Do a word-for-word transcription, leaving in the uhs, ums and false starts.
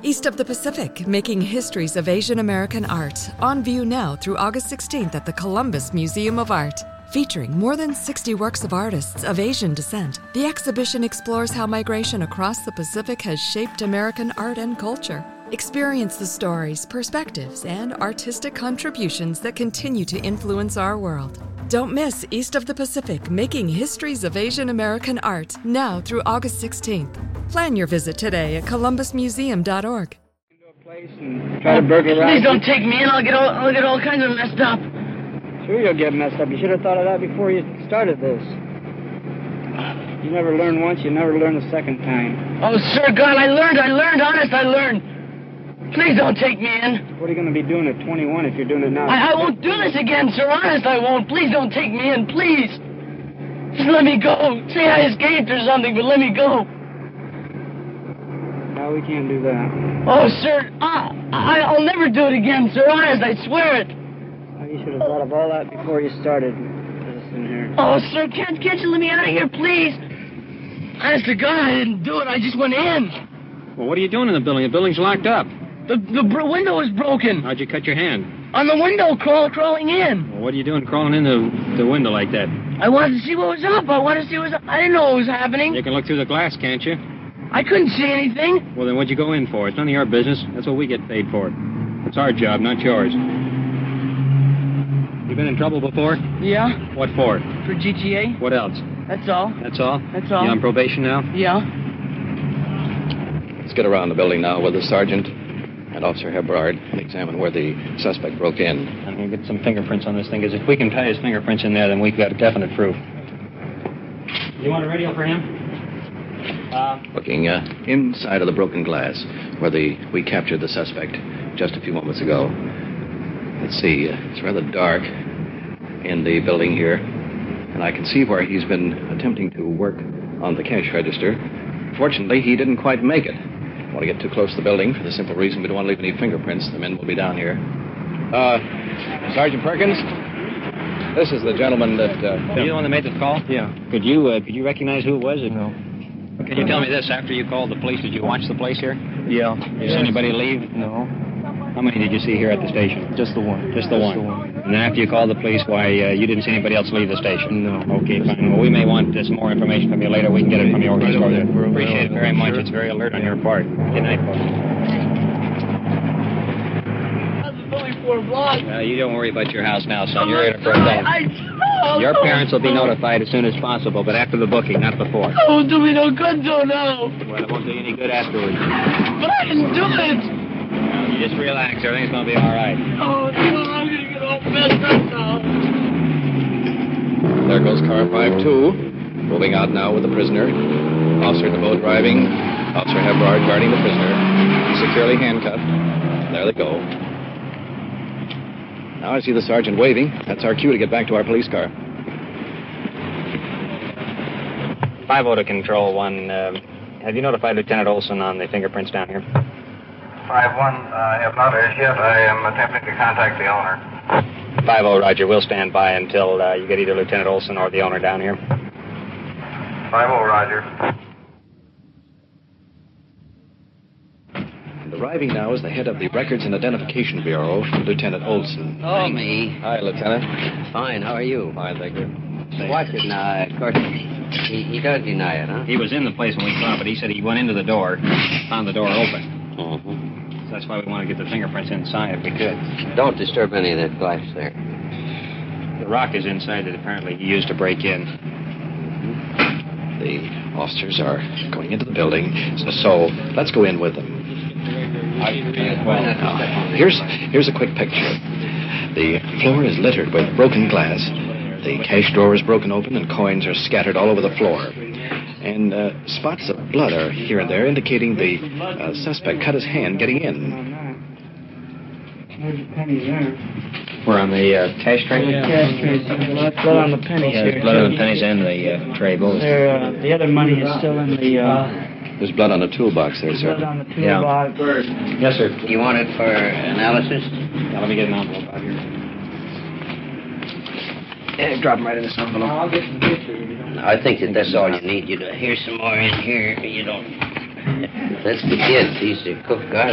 East of the Pacific, Making Histories of Asian American Art. On view now through August sixteenth at the Columbus Museum of Art. Featuring more than sixty works of artists of Asian descent, the exhibition explores how migration across the Pacific has shaped American art and culture. Experience the stories, perspectives, and artistic contributions that continue to influence our world. Don't miss East of the Pacific, Making Histories of Asian American Art, now through August sixteenth. Plan your visit today at columbus museum dot org. Try to burglarize. Please don't take me in. I'll get all, I'll get all kinds of messed up. Sure you'll get messed up. You should have thought of that before you started this. You never learn once, you never learn the second time. Oh, sir, God, I learned, I learned, honest, I learned. Please don't take me in. What are you going to be doing at twenty-one if you're doing it now? I, I won't do this again, sir, honest, I won't. Please don't take me in, please. Just let me go. Say I escaped or something, but let me go. No, we can't do that. Oh, sir, I, I, I'll never do it again, sir, honest, I swear it. Well, you should have thought of all that before you started this in here. Oh, sir, can't, can't you let me out of here, please? Honest to God, I didn't do it, I just went in. Well, what are you doing in the building? The building's locked up. The, the br- window was broken. How'd you cut your hand? On the window, crawl, crawling in. Well, what are you doing crawling in the, the window like that? I wanted to see what was up. I wanted to see what was up. I didn't know what was happening. You can look through the glass, can't you? I couldn't see anything. Well, then what'd you go in for? It's none of your business. That's what we get paid for. It's our job, not yours. You been in trouble before? Yeah. What for? For G T A. What else? That's all. That's all? That's all. You on probation now? Yeah. Let's get around the building now with the sergeant and Officer Hebrard and examine where the suspect broke in. I'm going to get some fingerprints on this thing, because if we can tie his fingerprints in there, then we've got definite proof. You want a radio for him? Uh, Looking uh, inside of the broken glass where the we captured the suspect just a few moments ago. Let's see, uh, it's rather dark in the building here, and I can see where he's been attempting to work on the cash register. Fortunately, he didn't quite make it. I don't want to get too close to the building for the simple reason we don't want to leave any fingerprints. The men will be down here. Uh, Sergeant Perkins, this is the gentleman that... Uh, you the one that made the call? Yeah. Could you uh, could you recognize who it was? No. Can you tell me this? After you called the police, did you watch the place here? Yeah. Did you see anybody leave? No. How many did you see here at the station? Just the one. Just the, Just one. the one. And then after you called the police, why, uh, you didn't see anybody else leave the station? No. Okay, fine. Well, we may want uh, some more information from you later. We can get it from your Right over there. We're Appreciate it very sure. much. It's very alert on your part. Good night, folks. That's only four blocks. Uh, you don't worry about your house now, son. You're in it for a I, day. I, oh, Your parents will be notified as soon as possible, but after the booking, not before. It won't do me no good, though, now. Well, it won't do you any good afterwards. But I didn't do it. Now, you just relax. Everything's going to be all right. Oh, no, I'm going to get all messed up now. There goes car five two, moving out now with the prisoner. Officer DeVoe driving. Officer Hebrard guarding the prisoner. Securely handcuffed. There they go. Now I see the sergeant waving. That's our cue to get back to our police car. five oh to Control one. Uh, have you notified Lieutenant Olson on the fingerprints down here? five one, I have not as yet. I am attempting to contact the owner. five oh, Roger. We'll stand by until uh, you get either Lieutenant Olson or the owner down here. five oh, Roger. And arriving now is the head of the Records and Identification Bureau, Lieutenant Olson. Oh, me. Hi, Lieutenant. Fine, how are you? Fine, thank you. Watch it now. Of course, he, he does deny it, huh? He was in the place when we saw it, but he said he went into the door, found the door open. Mm-hmm. So that's why we want to get the fingerprints inside if we could. Don't disturb any of that glass there. The rock is inside that apparently he used to break in. The officers are going into the building, so, so let's go in with them. Now, here's, here's a quick picture. The floor is littered with broken glass. The cash drawer is broken open and coins are scattered all over the floor. And uh, spots of blood are here and there, indicating the uh, suspect cut his hand getting in. There's a penny there. We're on the uh, cash tray? Yeah, cash tray. Blood, blood on the pennies Yeah, here. there's blood on the pennies and the uh, tray, both. There, uh, the other money is still in the... Uh, There's blood on the toolbox there, sir. blood on the Yeah. toolbox. Yes, sir. You want it for analysis? Yeah, let me get an envelope out here. Yeah, drop them right in this envelope. I'll get some pictures. I think that that's all you need. You do. Here's some more in here. You don't... That's the kids. These are cooked guys.